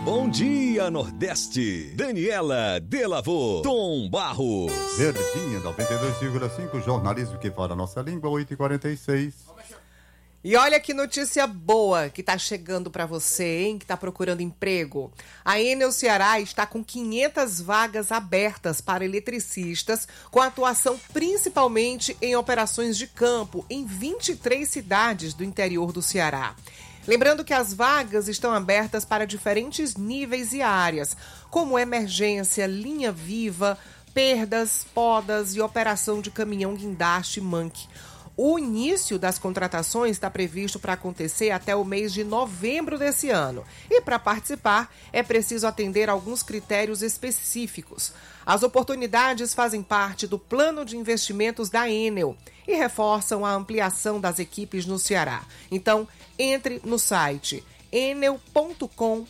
Bom dia, Nordeste. Daniela Delavô, Tom Barros. Verdinha, 92,5, jornalismo que fala a nossa língua, 8h46. E olha que notícia boa que tá chegando para você, hein, que tá procurando emprego. A Enel Ceará está com 500 vagas abertas para eletricistas, com atuação principalmente em operações de campo em 23 cidades do interior do Ceará. Lembrando que as vagas estão abertas para diferentes níveis e áreas, como emergência, linha viva, perdas, podas e operação de caminhão guindaste manque. O início das contratações está previsto para acontecer até o mês de novembro desse ano. E para participar, é preciso atender alguns critérios específicos. As oportunidades fazem parte do plano de investimentos da Enel e reforçam a ampliação das equipes no Ceará. Então, entre no site enel.com.br,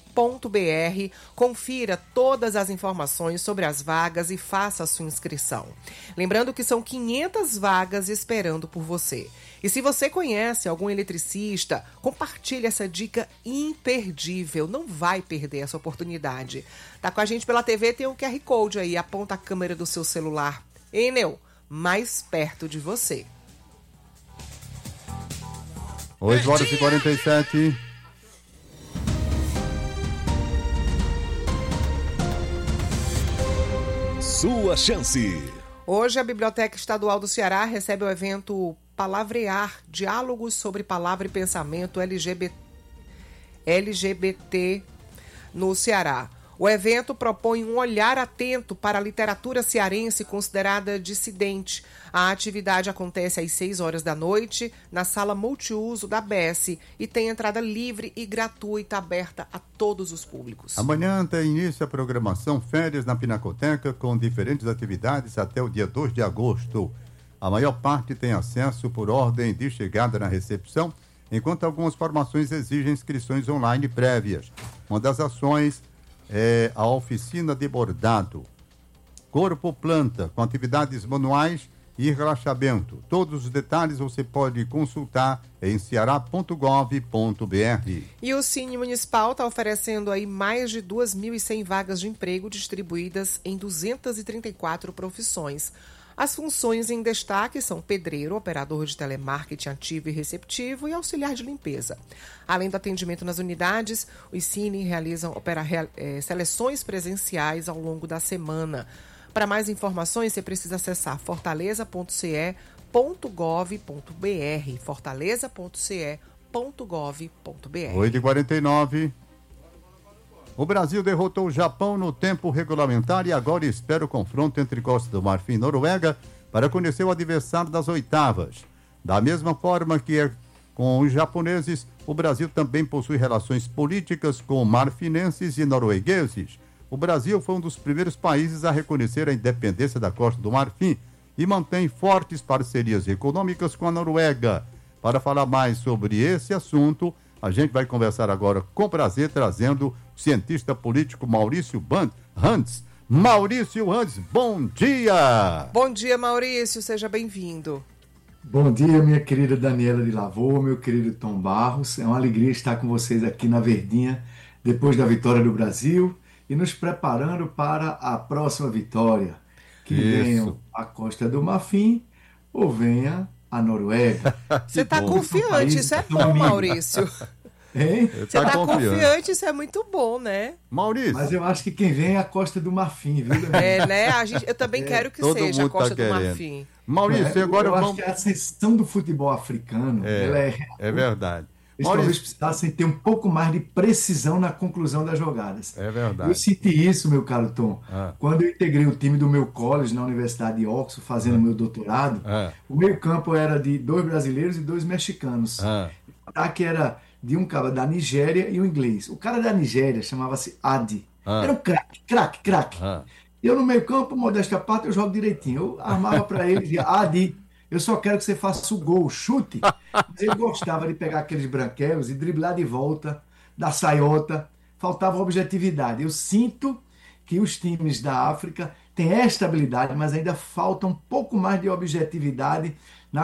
confira todas as informações sobre as vagas e faça a sua inscrição. Lembrando que são 500 vagas esperando por você. E se você conhece algum eletricista, compartilhe essa dica imperdível, não vai perder essa oportunidade. Tá com a gente pela TV, tem um QR Code aí, aponta a câmera do seu celular. Enel, mais perto de você. 8h47. Sua chance. Hoje a Biblioteca Estadual do Ceará recebe o evento Palavrear, Diálogos sobre Palavra e Pensamento LGBT no Ceará. O evento propõe um olhar atento para a literatura cearense considerada dissidente. A atividade acontece às 6 horas da noite na sala multiuso da ABS e tem entrada livre e gratuita, aberta a todos os públicos. Amanhã tem início a programação Férias na Pinacoteca com diferentes atividades até o dia 2 de agosto. A maior parte tem acesso por ordem de chegada na recepção, enquanto algumas formações exigem inscrições online prévias. Uma das ações é a oficina de bordado. Corpo planta, com atividades manuais e relaxamento. Todos os detalhes você pode consultar em ceará.gov.br. E o Cine Municipal está oferecendo aí mais de 2.100 vagas de emprego distribuídas em 234 profissões. As funções em destaque são pedreiro, operador de telemarketing ativo e receptivo e auxiliar de limpeza. Além do atendimento nas unidades, os Cine realizam seleções presenciais ao longo da semana. Para mais informações, você precisa acessar fortaleza.ce.gov.br, fortaleza.ce.gov.br. 8h49. O Brasil derrotou o Japão no tempo regulamentar e agora espera o confronto entre Costa do Marfim e Noruega para conhecer o adversário das oitavas. Da mesma forma que é com os japoneses, o Brasil também possui relações políticas com marfinenses e noruegueses. O Brasil foi um dos primeiros países a reconhecer a independência da Costa do Marfim e mantém fortes parcerias econômicas com a Noruega. Para falar mais sobre esse assunto, a gente vai conversar agora com prazer, trazendo o cientista político Maurício Randes. Maurício Randes, bom dia! Bom dia, Maurício, seja bem-vindo. Bom dia, minha querida Daniela Delavô, meu querido Tom Barros. É uma alegria estar com vocês aqui na Verdinha, depois da vitória do Brasil e nos preparando para a próxima vitória. Que venha a Costa do Marfim ou venha a Noruega. Você está confiante, isso é bom, Maurício. Hein? Você está confiante, isso é muito bom, né? Maurício. Mas eu acho que quem vem é a Costa do Marfim, viu? É, né? Eu também quero que seja a Costa do Marfim. Maurício, agora acho que a ascensão do futebol africano, é verdade. Eles talvez precisassem ter um pouco mais de precisão na conclusão das jogadas. É verdade. Eu senti isso, meu caro Tom, quando eu integrei o time do meu college na Universidade de Oxford, fazendo meu doutorado. O meio-campo era de 2 brasileiros e 2 mexicanos. O ataque era de um cara da Nigéria e um inglês. O cara da Nigéria chamava-se Adi. Era um craque. Eu no meio-campo, modéstia à parte, eu jogo direitinho. Eu armava para ele e dizia: Adi, eu só quero que você faça o gol, chute. Mas ele gostava de pegar aqueles branquelos e driblar de volta, da saiota. Faltava objetividade. Eu sinto que os times da África têm esta habilidade, mas ainda falta um pouco mais de objetividade